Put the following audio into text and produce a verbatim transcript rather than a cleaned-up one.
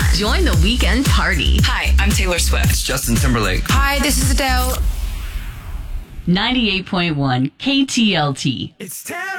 Join the weekend party. Hi, I'm Taylor Swift. It's Justin Timberlake. Hi, this is Adele. ninety-eight point one K T L T. It's Terry.